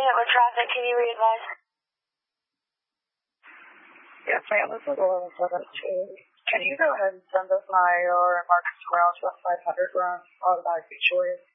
hit with traffic. Can you re-advise? Yes, ma'am. This is 1172. Can you go ahead and send us my AR and Marcus Grounds West 500 run automatic choice?